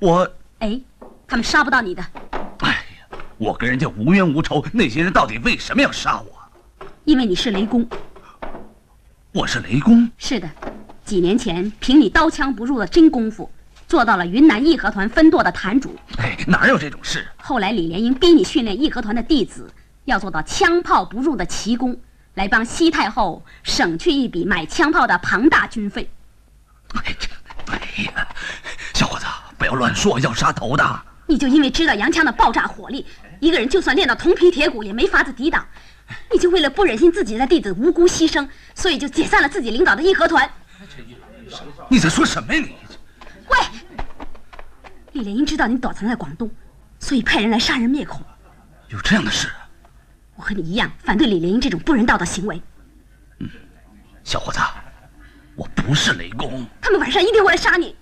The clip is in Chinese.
哎，他们杀不到你的。 哎呀，我跟人家无冤无仇，那些人到底为什么要杀我？ 因为你是雷公。 我是雷公？ 是的，几年前凭你刀枪不入的真功夫，做到了云南义和团分舵的坛主。 哎，哪有这种事？ 后来李莲英逼你训练义和团的弟子，要做到枪炮不入的奇功，来帮西太后省去一笔买枪炮的庞大军费。 哎呀，小伙子，不要乱说，要杀头的。 你就因为知道洋枪的爆炸火力，一个人就算练到铜皮铁骨也没法子抵挡，你就为了不忍心自己的弟子无辜牺牲，所以就解散了自己领导的义和团。 你在说什么呀你？ 喂，李莲英知道你躲藏在广东，所以派人来杀人灭口。 有这样的事？ 我和你一样反对李莲英这种不人道的行为。 小伙子，我不是雷公。 他们晚上一定会来杀你。